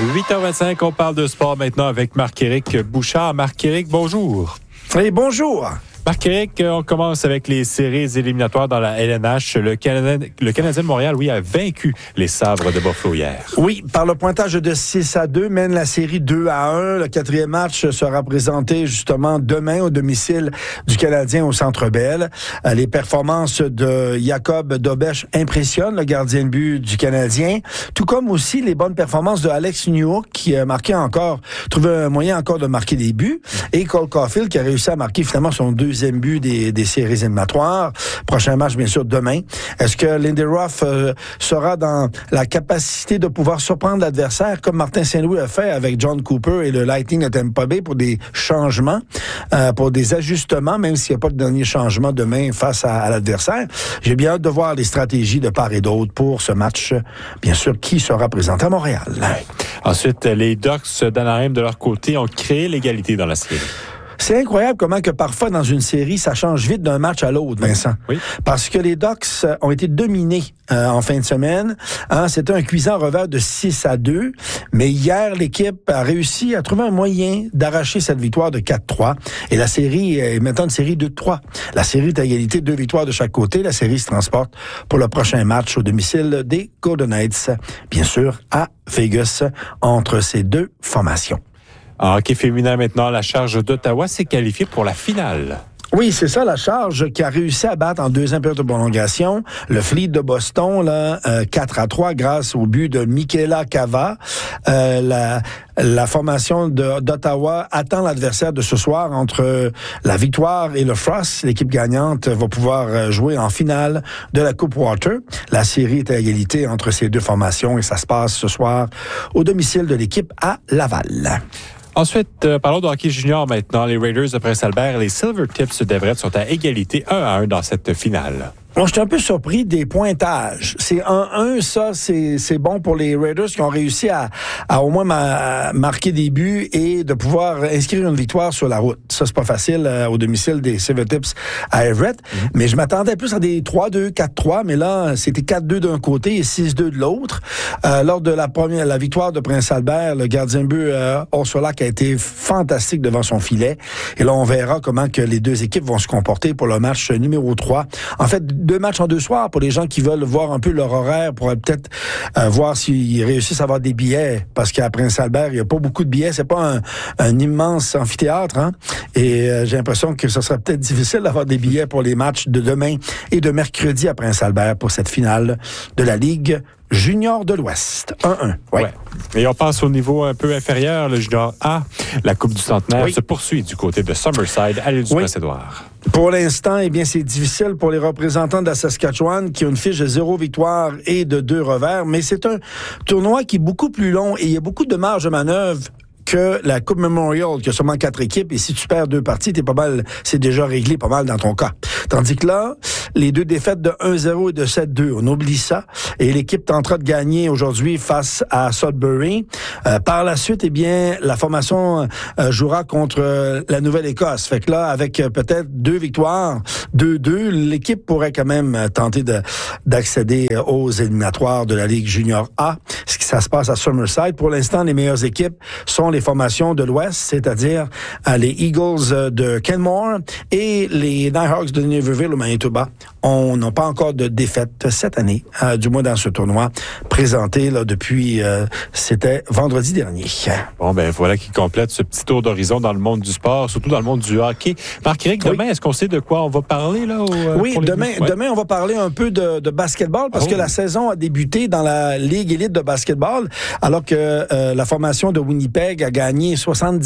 8h25, on parle de sport maintenant avec Marc-Éric Bouchard. Marc-Éric, bonjour. Oui, bonjour. Marc-Éric, on commence avec les séries éliminatoires dans la LNH. Le Canadien de Montréal, oui, a vaincu les Sabres de Buffalo hier. Oui, par le pointage de 6-2, mène la série 2-1. Le quatrième match sera présenté justement demain au domicile du Canadien au Centre Bell. Les performances de Jacob Dobeš impressionnent le gardien de but du Canadien, tout comme aussi les bonnes performances de Alex Newhook qui a trouvé un moyen encore de marquer des buts, et Cole Caulfield qui a réussi à marquer finalement son deuxième but des séries éliminatoires. Prochain match, bien sûr, demain. Est-ce que Lindy Ruff sera dans la capacité de pouvoir surprendre l'adversaire, comme Martin Saint-Louis a fait avec John Cooper et le Lightning de Tampa Bay pour des changements, pour des ajustements, même s'il n'y a pas de dernier changement demain face à l'adversaire? J'ai bien hâte de voir les stratégies de part et d'autre pour ce match, bien sûr, qui sera présenté à Montréal. Ensuite, les Ducks d'Anaheim, de leur côté, ont créé l'égalité dans la série. C'est incroyable comment que parfois dans une série, ça change vite d'un match à l'autre, Vincent. Oui. Parce que les Ducks ont été dominés en fin de semaine. C'était un cuisant revers de 6-2. Mais hier, l'équipe a réussi à trouver un moyen d'arracher cette victoire de 4-3. Et la série est maintenant une série 2-3. La série est à égalité, 2 victoires de chaque côté. La série se transporte pour le prochain match au domicile des Golden Knights, bien sûr, à Vegas, entre ces deux formations. En hockey féminin maintenant, la Charge d'Ottawa s'est qualifiée pour la finale. Oui, c'est ça, la Charge qui a réussi à battre en deuxième période de prolongation le Fleet de Boston, 4-3 grâce au but de Michaela Cava. La formation d'Ottawa attend l'adversaire de ce soir entre la Victoire et le Frost. L'équipe gagnante va pouvoir jouer en finale de la Coupe Water. La série est à égalité entre ces deux formations et ça se passe ce soir au domicile de l'équipe à Laval. Ensuite, parlons de hockey junior maintenant. Les Raiders de Prince-Albert et les Silvertips d'Everett sont à égalité 1-1 dans cette finale. Bon, j'étais un peu surpris des pointages. C'est 1-1, ça, c'est bon pour les Raiders qui ont réussi à au moins marquer des buts et de pouvoir inscrire une victoire sur la route. Ça, c'est pas facile au domicile des Silvertips à Everett. Mais je m'attendais plus à des 3-2, 4-3, mais là, c'était 4-2 d'un côté et 6-2 de l'autre. Lors de la victoire de Prince-Albert, le gardien de but Orsolak a été fantastique devant son filet. Et là, on verra comment que les deux équipes vont se comporter pour le match numéro 3. En fait, 2 matchs en 2 soirs pour les gens qui veulent voir un peu leur horaire pour peut-être voir s'ils réussissent à avoir des billets, parce qu'à Prince-Albert, il n'y a pas beaucoup de billets. C'est pas un immense amphithéâtre, hein? Et j'ai l'impression que ce serait peut-être difficile d'avoir des billets pour les matchs de demain et de mercredi à Prince-Albert pour cette finale de la Ligue Junior de l'Ouest. 1-1. Ouais. Et on passe au niveau un peu inférieur, le Junior A. La Coupe du Centenaire se poursuit du côté de Summerside à l'île du Prince-Édouard. Pour l'instant, eh bien, c'est difficile pour les représentants de la Saskatchewan qui ont une fiche de 0 victoire et de 2 revers, mais c'est un tournoi qui est beaucoup plus long et il y a beaucoup de marge de manœuvre que la Coupe Memorial, qui a seulement 4 équipes, et si tu perds 2 parties, c'est déjà réglé pas mal dans ton cas. Tandis que là, les 2 défaites de 1-0 et de 7-2, on oublie ça, et l'équipe tentera de gagner aujourd'hui face à Sudbury. Par la suite, eh bien, la formation jouera contre la Nouvelle-Écosse. Fait que là, avec peut-être 2 victoires, 2-2, l'équipe pourrait quand même tenter d'accéder aux éliminatoires de la Ligue Junior A. Ça se passe à Summerside. Pour l'instant, les meilleures équipes sont les formations de l'Ouest, c'est-à-dire les Eagles de Kenmore et les Nighthawks de Naperville au Manitoba. On n'a pas encore de défaite cette année, du moins dans ce tournoi présenté là, depuis, c'était vendredi dernier. Bon, ben voilà qui complète ce petit tour d'horizon dans le monde du sport, surtout dans le monde du hockey. Marc-Éric, demain, est-ce qu'on sait de quoi on va parler? Là, oui, demain, on va parler un peu de basketball parce que la saison a débuté dans la Ligue élite de basketball, alors que la formation de Winnipeg a gagné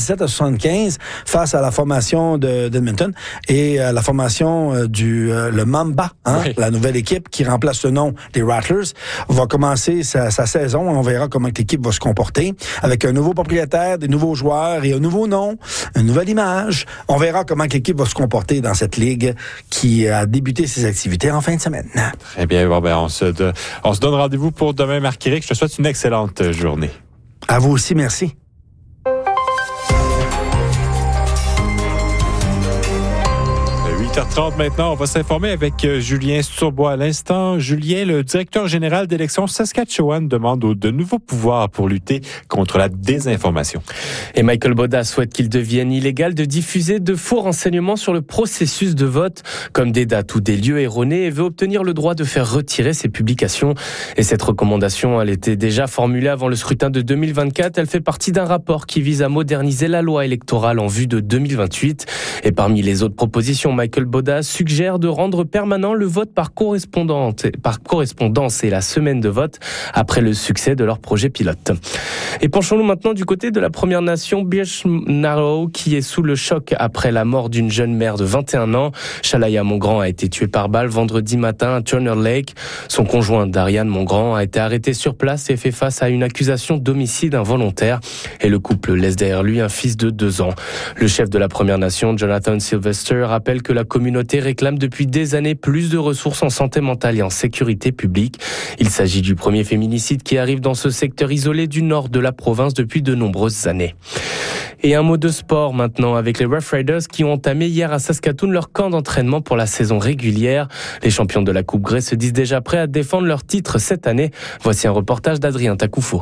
77-75 face à la formation d'Edmonton et la formation le Mamba, la nouvelle équipe qui remplace le nom des Rattlers, va commencer sa saison. On verra comment l'équipe va se comporter avec un nouveau propriétaire, des nouveaux joueurs et un nouveau nom, une nouvelle image. On verra comment l'équipe va se comporter dans cette ligue qui a débuté ses activités en fin de semaine. Très bien. Bon, ben, on se donne rendez-vous pour demain, Marc-Éric. Je te souhaite une excellente journée. À vous aussi, merci. 8 8h30 maintenant, on va s'informer avec Julien Sturbois à l'instant. Julien, le directeur général d'élections Saskatchewan demande de nouveaux pouvoirs pour lutter contre la désinformation. Et Michael Boda souhaite qu'il devienne illégal de diffuser de faux renseignements sur le processus de vote, comme des dates ou des lieux erronés, et veut obtenir le droit de faire retirer ces publications. Et cette recommandation, elle était déjà formulée avant le scrutin de 2024. Elle fait partie d'un rapport qui vise à moderniser la loi électorale en vue de 2028. Et parmi les autres propositions, Michael Boda suggère de rendre permanent le vote par correspondance et la semaine de vote après le succès de leur projet pilote. Et penchons-nous maintenant du côté de la Première Nation Birch-Narrow qui est sous le choc après la mort d'une jeune mère de 21 ans. Shalaya Mongrand a été tuée par balle vendredi matin à Turner Lake. Son conjoint Darian Mongrand a été arrêté sur place et fait face à une accusation d'homicide involontaire. Et le couple laisse derrière lui un fils de 2 ans. Le chef de la Première Nation, Jonathan Sylvester, rappelle que la communauté réclame depuis des années plus de ressources en santé mentale et en sécurité publique. Il s'agit du premier féminicide qui arrive dans ce secteur isolé du nord de la province depuis de nombreuses années. Et un mot de sport maintenant avec les Rough Riders qui ont entamé hier à Saskatoon leur camp d'entraînement pour la saison régulière. Les champions de la Coupe Grey se disent déjà prêts à défendre leur titre cette année. Voici un reportage d'Adrien Takoufo.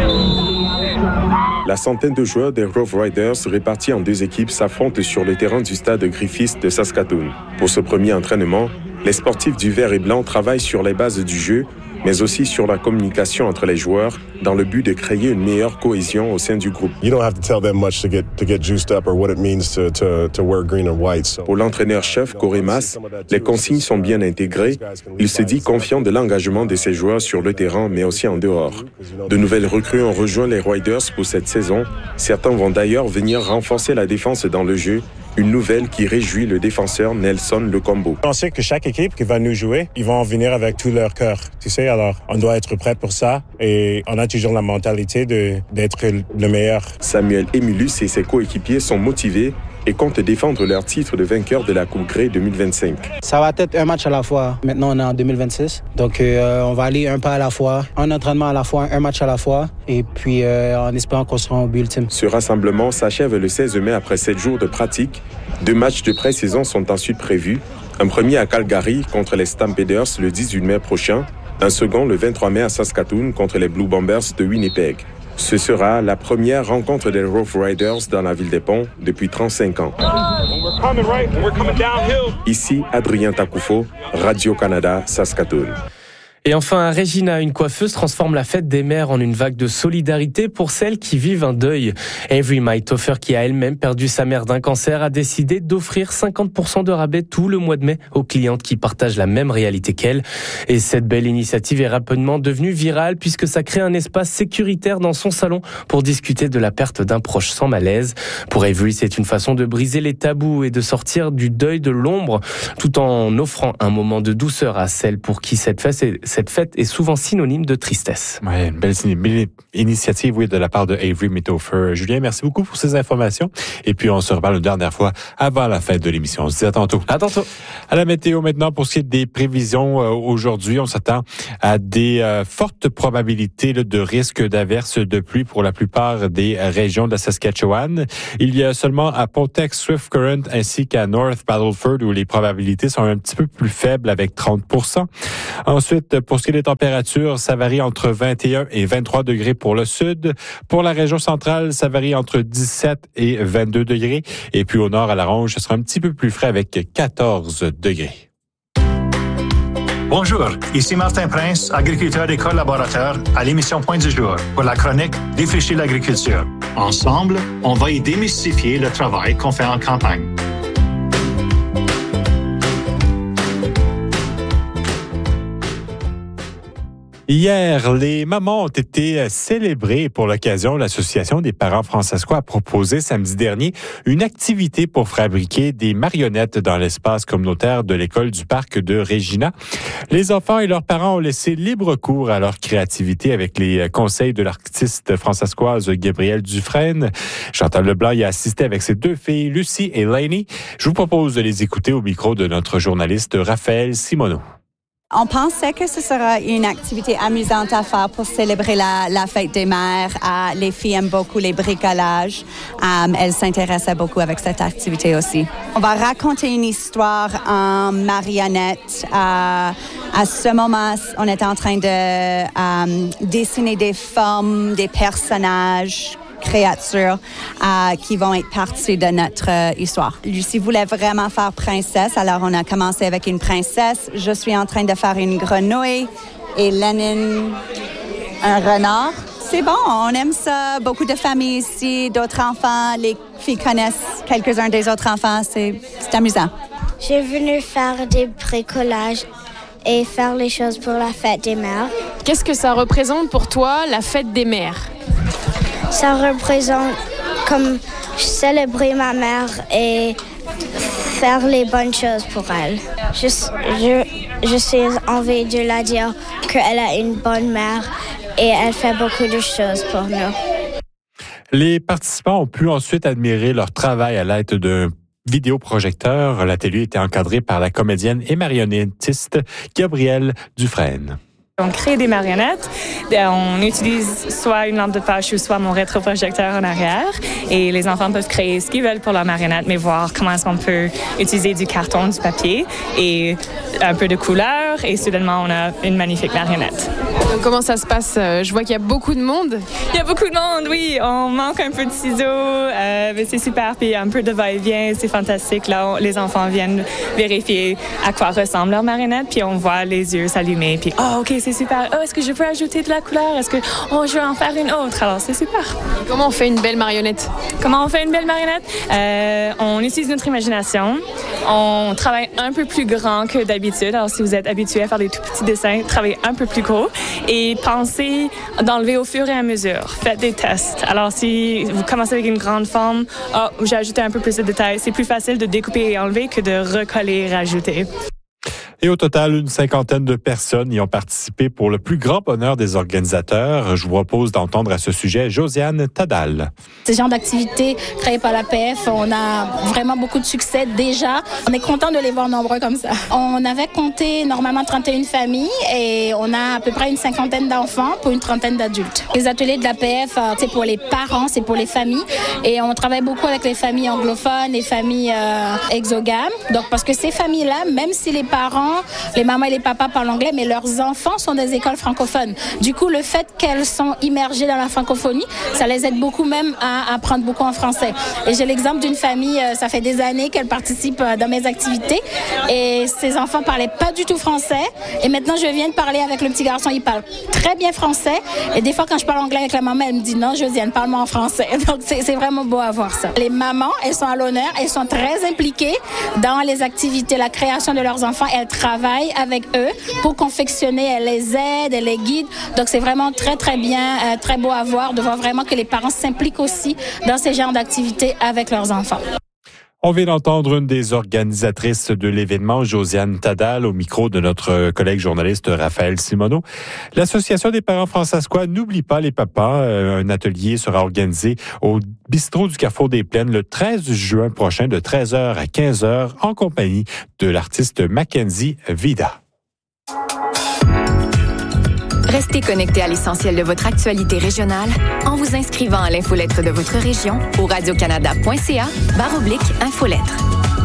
La centaine de joueurs des Rough Riders répartis en 2 équipes s'affrontent sur le terrain du stade Griffith de Saskatoon. Pour ce premier entraînement, les sportifs du vert et blanc travaillent sur les bases du jeu, mais aussi sur la communication entre les joueurs dans le but de créer une meilleure cohésion au sein du groupe. Pour l'entraîneur-chef Corey Mass, les consignes sont bien intégrées. Il se dit confiant de l'engagement de ses joueurs sur le terrain, mais aussi en dehors. De nouvelles recrues ont rejoint les Riders pour cette saison. Certains vont d'ailleurs venir renforcer la défense dans le jeu. Une nouvelle qui réjouit le défenseur Nelson Lecombo. On sait que chaque équipe qui va nous jouer, ils vont venir avec tout leur cœur. Tu sais, alors on doit être prêt pour ça et on a toujours la mentalité d'être le meilleur. Samuel Emilus et ses coéquipiers sont motivés et comptent défendre leur titre de vainqueur de la Coupe Grey 2025. Ça va être un match à la fois. Maintenant, on est en 2026. Donc, on va aller un pas à la fois, un entraînement à la fois, un match à la fois. Et puis, en espérant qu'on sera au but ultime. Ce rassemblement s'achève le 16 mai après 7 jours de pratique. 2 matchs de pré-saison sont ensuite prévus. Un premier à Calgary contre les Stampeders le 18 mai prochain. Un second le 23 mai à Saskatoon contre les Blue Bombers de Winnipeg. Ce sera la première rencontre des Rough Riders dans la ville des Ponts depuis 35 ans. Ici, Adrien Takoufo, Radio-Canada, Saskatoon. Et enfin, à Regina, une coiffeuse transforme la fête des mères en une vague de solidarité pour celles qui vivent un deuil. Avery Mythofer, qui a elle-même perdu sa mère d'un cancer, a décidé d'offrir 50% de rabais tout le mois de mai aux clientes qui partagent la même réalité qu'elle. Et cette belle initiative est rapidement devenue virale puisque ça crée un espace sécuritaire dans son salon pour discuter de la perte d'un proche sans malaise. Pour Avery, c'est une façon de briser les tabous et de sortir du deuil de l'ombre tout en offrant un moment de douceur à celles pour qui cette fête est souvent synonyme de tristesse. Ouais, une belle initiative, oui, de la part de Avery Mythofer. Julien, merci beaucoup pour ces informations. Et puis, on se reparle une dernière fois avant la fin de l'émission. On se dit à tantôt. À tantôt. À la météo maintenant, pour ce qui est des prévisions, aujourd'hui, on s'attend à des fortes probabilités de risque d'averses de pluie pour la plupart des régions de la Saskatchewan. Il y a seulement à Pontex, Swift Current ainsi qu'à North Battleford où les probabilités sont un petit peu plus faibles avec 30%. Ensuite, pour ce qui est des températures, ça varie entre 21 et 23 degrés pour le sud. Pour la région centrale, ça varie entre 17 et 22 degrés. Et puis au nord, à la Ronge, ce sera un petit peu plus frais avec 14 degrés. Bonjour, ici Martin Prince, agriculteur et collaborateur à l'émission Point du jour pour la chronique Défricher l'agriculture. Ensemble, on va y démystifier le travail qu'on fait en campagne. Hier, les mamans ont été célébrées pour l'occasion. L'Association des parents francescois a proposé samedi dernier une activité pour fabriquer des marionnettes dans l'espace communautaire de l'école du parc de Regina. Les enfants et leurs parents ont laissé libre cours à leur créativité avec les conseils de l'artiste francescoise Gabrielle Dufresne. Chantal Leblanc y a assisté avec ses 2 filles, Lucie et Lainey. Je vous propose de les écouter au micro de notre journaliste Raphaël Simoneau. On pensait que ce sera une activité amusante à faire pour célébrer la fête des mères. Les filles aiment beaucoup les bricolages. Elles s'intéressaient beaucoup avec cette activité aussi. On va raconter une histoire en marionnette. À ce moment, on est en train de dessiner des formes, des personnages, créatures qui vont être partie de notre histoire. Lucie voulait vraiment faire princesse, alors on a commencé avec une princesse. Je suis en train de faire une grenouille et Lénine, un renard. C'est bon, on aime ça. Beaucoup de familles ici, d'autres enfants. Les filles connaissent quelques-uns des autres enfants. C'est amusant. J'ai venu faire des bricolages et faire les choses pour la fête des mères. Qu'est-ce que ça représente pour toi, la fête des mères? Ça représente comme célébrer ma mère et faire les bonnes choses pour elle. Je suis envie de la dire qu'elle a une bonne mère et elle fait beaucoup de choses pour nous. Les participants ont pu ensuite admirer leur travail à l'aide d'un vidéoprojecteur. L'atelier était encadré par la comédienne et marionnettiste Gabrielle Dufresne. On crée des marionnettes. On utilise soit une lampe de poche ou soit mon rétroprojecteur en arrière. Et les enfants peuvent créer ce qu'ils veulent pour leur marionnette, mais voir comment est-ce qu'on peut utiliser du carton, du papier et un peu de couleur. Et soudainement, on a une magnifique marionnette. Donc, comment ça se passe? Je vois qu'il y a beaucoup de monde. Il y a beaucoup de monde, oui. On manque un peu de ciseaux, mais c'est super. Puis un peu de va-et-vient, c'est fantastique. Là, les enfants viennent vérifier à quoi ressemble leur marionnette. Puis on voit les yeux s'allumer. Puis, OK, c'est super. Est-ce que je peux ajouter de la couleur? Est-ce que je vais en faire une autre? Alors, c'est super. Et comment on fait une belle marionnette? Comment on fait une belle marionnette? On utilise notre imagination. On travaille un peu plus grand que d'habitude. Alors, si vous êtes habitué à faire des tout petits dessins, travaillez un peu plus gros et pensez d'enlever au fur et à mesure. Faites des tests. Alors, si vous commencez avec une grande forme, j'ai ajouté un peu plus de détails. C'est plus facile de découper et enlever que de recoller et rajouter. Et au total, une cinquantaine de personnes y ont participé pour le plus grand bonheur des organisateurs. Je vous propose d'entendre à ce sujet Josiane Tadal. Ce genre d'activité créée par l'APF, on a vraiment beaucoup de succès déjà. On est content de les voir nombreux comme ça. On avait compté normalement 31 familles et on a à peu près une cinquantaine d'enfants pour une trentaine d'adultes. Les ateliers de l'APF, c'est pour les parents, c'est pour les familles et on travaille beaucoup avec les familles anglophones, les familles exogames. Donc parce que ces familles-là, même si les parents, les mamans et les papas parlent anglais, mais leurs enfants sont des écoles francophones. Du coup, le fait qu'elles sont immergées dans la francophonie, ça les aide beaucoup même à apprendre beaucoup en français. Et j'ai l'exemple d'une famille, ça fait des années qu'elle participe dans mes activités et ses enfants parlaient pas du tout français. Et maintenant, je viens de parler avec le petit garçon, il parle très bien français. Et des fois, quand je parle anglais avec la maman, elle me dit non, Josiane, parle-moi en français. Donc, c'est vraiment beau à voir ça. Les mamans, elles sont à l'honneur, elles sont très impliquées dans les activités, la création de leurs enfants. Elles travaillent avec eux pour confectionner, elles les aident, elles les guident. Donc, c'est vraiment très, très bien, très beau à voir, de voir vraiment que les parents s'impliquent aussi dans ces genres d'activités avec leurs enfants. On vient d'entendre une des organisatrices de l'événement, Josiane Tadal, au micro de notre collègue journaliste Raphaël Simoneau. L'Association des parents francescois N'oublie pas les papas. Un atelier sera organisé au bistrot du Carrefour des Plaines le 13 juin prochain de 13h à 15h en compagnie de l'artiste Mackenzie Vida. Restez connectés à l'essentiel de votre actualité régionale en vous inscrivant à l'infolettre de votre région au radiocanada.ca/infolettre.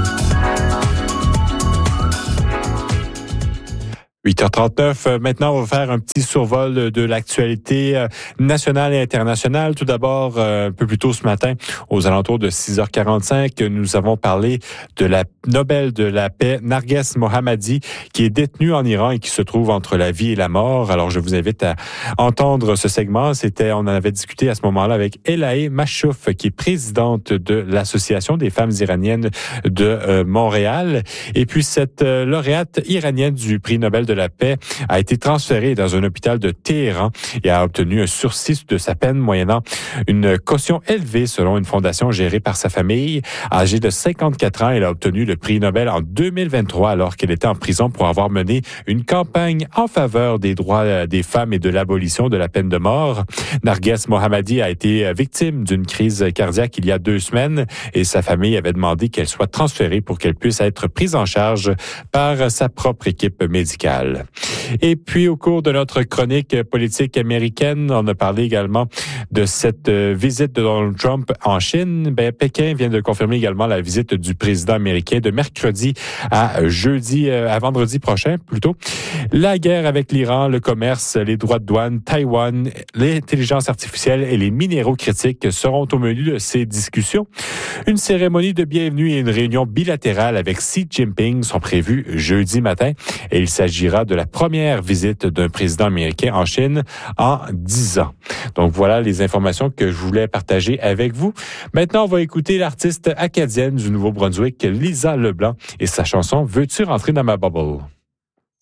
8h39. Maintenant, on va faire un petit survol de l'actualité nationale et internationale. Tout d'abord, un peu plus tôt ce matin, aux alentours de 6h45, nous avons parlé de la Nobel de la paix, Narges Mohammadi, qui est détenue en Iran et qui se trouve entre la vie et la mort. Alors, je vous invite à entendre ce segment. On en avait discuté à ce moment-là avec Elahe Machouf, qui est présidente de l'Association des femmes iraniennes de Montréal. Et puis, cette lauréate iranienne du prix Nobel de la paix a été transférée dans un hôpital de Téhéran et a obtenu un sursis de sa peine moyennant une caution élevée selon une fondation gérée par sa famille. Âgée de 54 ans, elle a obtenu le prix Nobel en 2023 alors qu'elle était en prison pour avoir mené une campagne en faveur des droits des femmes et de l'abolition de la peine de mort. Narges Mohammadi a été victime d'une crise cardiaque il y a 2 semaines et sa famille avait demandé qu'elle soit transférée pour qu'elle puisse être prise en charge par sa propre équipe médicale. mondiale. Et puis, au cours de notre chronique politique américaine, on a parlé également de cette visite de Donald Trump en Chine. Pékin vient de confirmer également la visite du président américain de mercredi à vendredi prochain, plutôt. La guerre avec l'Iran, le commerce, les droits de douane, Taïwan, l'intelligence artificielle et les minéraux critiques seront au menu de ces discussions. Une cérémonie de bienvenue et une réunion bilatérale avec Xi Jinping sont prévues jeudi matin. Et il s'agira de la première visite d'un président américain en Chine en 10 ans. Donc voilà les informations que je voulais partager avec vous. Maintenant, on va écouter l'artiste acadienne du Nouveau-Brunswick, Lisa Leblanc, et sa chanson « Veux-tu rentrer dans ma bubble ».